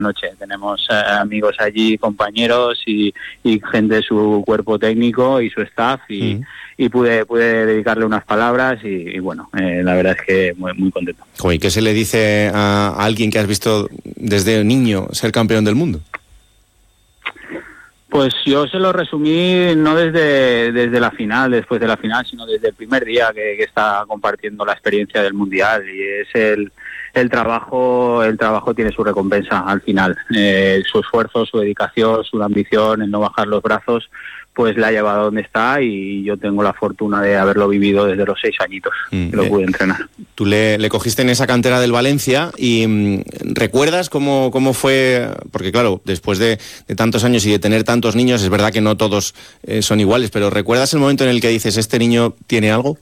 noche. Tenemos amigos allí, compañeros y gente de su cuerpo técnico y su staff y pude dedicarle unas palabras y bueno, la verdad es que muy, muy contento. ¿Y qué se le dice a alguien que has visto desde niño ser campeón del mundo? Pues yo se lo resumí no desde la final, después de la final, sino desde el primer día que está compartiendo la experiencia del Mundial, y es el trabajo tiene su recompensa al final. Su esfuerzo, su dedicación, su ambición, el no bajar los brazos, pues la ha llevado a donde está, y yo tengo la fortuna de haberlo vivido desde los 6 añitos, que lo pude entrenar. Tú le cogiste en esa cantera del Valencia y ¿recuerdas cómo fue? Porque claro, después de tantos años y de tener tantos niños, es verdad que no todos son iguales, pero ¿recuerdas el momento en el que dices, este niño tiene algo?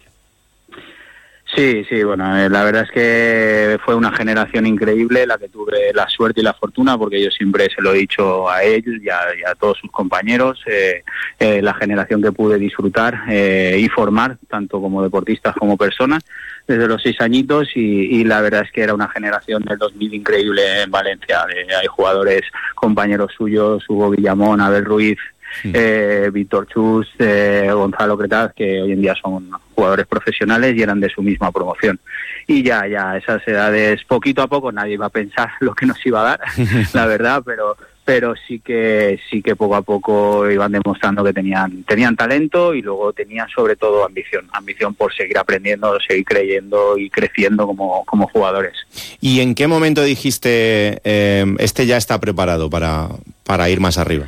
Sí, bueno, la verdad es que fue una generación increíble la que tuve la suerte y la fortuna, porque yo siempre se lo he dicho a él y a todos sus compañeros, la generación que pude disfrutar y formar, tanto como deportistas como personas, desde los 6 añitos, y la verdad es que era una generación del 2000 increíble en Valencia. Hay jugadores, compañeros suyos, Hugo Villamón, Abel Ruiz, Víctor Chus, Gonzalo Cretaz, que hoy en día son jugadores profesionales y eran de su misma promoción. Y ya a esas edades, poquito a poco, nadie iba a pensar lo que nos iba a dar, la verdad, pero sí que poco a poco iban demostrando que tenían talento, y luego tenían sobre todo ambición por seguir aprendiendo, seguir creyendo y creciendo como jugadores. ¿Y en qué momento dijiste, este ya está preparado para ir más arriba?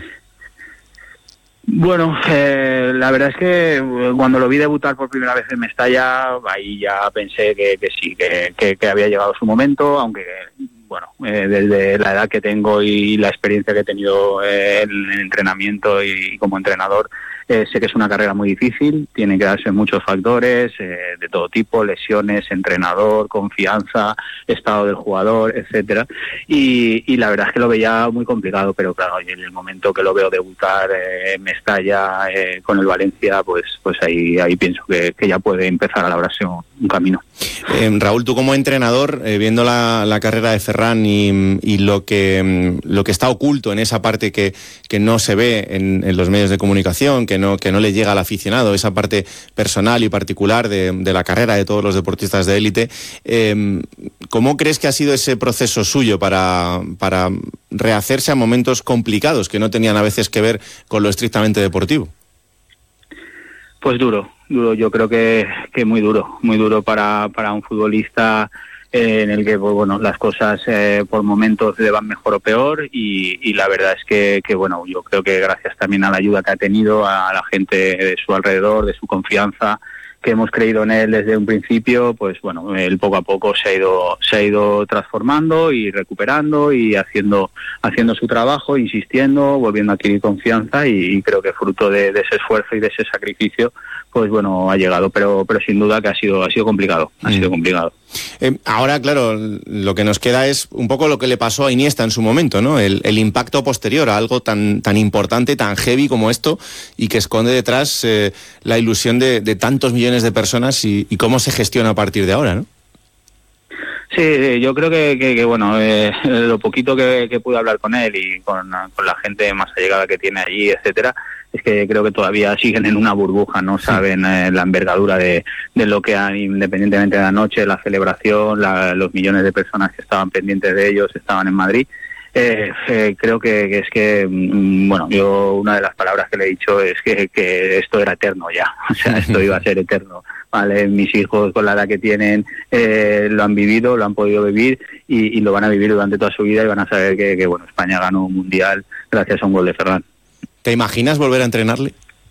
Bueno, la verdad es que cuando lo vi debutar por primera vez en Mestalla, ahí ya pensé que sí, que había llegado su momento, aunque bueno, desde la edad que tengo y la experiencia que he tenido en el entrenamiento y como entrenador, sé que es una carrera muy difícil, tiene que darse muchos factores de todo tipo, lesiones, entrenador, confianza, estado del jugador, etcétera, y la verdad es que lo veía muy complicado, pero claro, en el momento que lo veo debutar en Mestalla con el Valencia, pues ahí pienso que ya puede empezar a labrarse un camino. Raúl, tú como entrenador, viendo la carrera de Ferran y lo que está oculto en esa parte que no se ve en los medios de comunicación, que no le llega al aficionado, esa parte personal y particular de la carrera de todos los deportistas de élite, ¿cómo crees que ha sido ese proceso suyo para rehacerse a momentos complicados que no tenían a veces que ver con lo estrictamente deportivo? Pues duro, yo creo que muy duro para un futbolista en el que, pues bueno, las cosas por momentos le van mejor o peor, y la verdad es que bueno, yo creo que gracias también a la ayuda que ha tenido, a la gente de su alrededor, de su confianza, que hemos creído en él desde un principio, pues bueno, él poco a poco se ha ido transformando y recuperando y haciendo su trabajo, insistiendo, volviendo a adquirir confianza, y creo que fruto de ese esfuerzo y de ese sacrificio, pues bueno, ha llegado, pero sin duda que ha sido complicado, ha sido complicado. Ahora, claro, lo que nos queda es un poco lo que le pasó a Iniesta en su momento, ¿no? El impacto posterior a algo tan importante, tan heavy como esto, y que esconde detrás la ilusión de tantos millones de personas y cómo se gestiona a partir de ahora, ¿no? Sí, yo creo que bueno, lo poquito que pude hablar con él y con la gente más allegada que tiene allí, etcétera, es que creo que todavía siguen en una burbuja, no saben la envergadura de lo que hay, independientemente de la noche, la celebración, los millones de personas que estaban pendientes de ellos, estaban en Madrid. Creo que es que, bueno, yo una de las palabras que le he dicho es que esto era eterno ya, o sea, esto iba a ser eterno, ¿vale? Mis hijos con la edad que tienen lo han vivido, lo han podido vivir y lo van a vivir durante toda su vida, y van a saber que bueno, España ganó un mundial gracias a un gol de Ferran. ¿Te imaginas volver a entrenarle?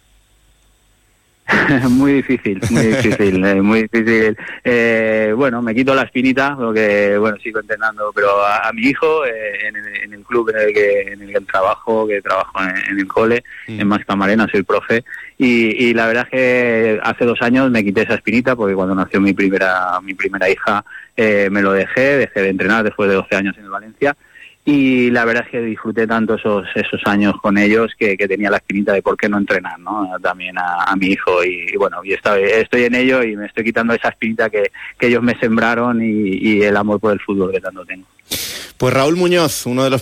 Muy difícil. Bueno, me quito la espinita porque, bueno, sigo entrenando, pero a mi hijo en el club en el que trabajo en el cole, en Mascamarena, soy profe, y la verdad es que hace 2 años me quité esa espinita porque cuando nació mi primera hija me lo dejé de entrenar después de 12 años en el Valencia. Y la verdad es que disfruté tanto esos años con ellos que tenía la espinita de por qué no entrenar, ¿no? También a mi hijo, y bueno, y estoy en ello y me estoy quitando esa espinita que ellos me sembraron y el amor por el fútbol que tanto tengo. Pues Raúl Muñoz, uno de los